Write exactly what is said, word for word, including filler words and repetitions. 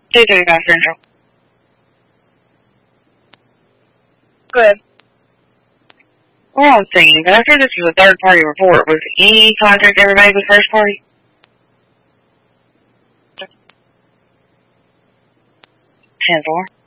two thirty-five Central. Go ahead. We're on scene, but after this was a third-party report, was any contact ever made with first party? ten four.